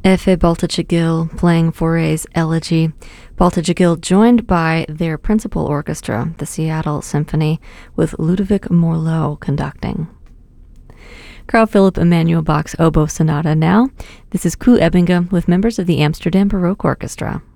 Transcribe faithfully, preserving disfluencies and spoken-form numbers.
Efe Baltacıgil playing Fauré's Elegy. Baltacıgil joined by their principal orchestra, the Seattle Symphony, with Ludovic Morlot conducting. Carl Philipp Emanuel Bach's Oboe Sonata now. This is Koe Ebbinge with members of the Amsterdam Baroque Orchestra.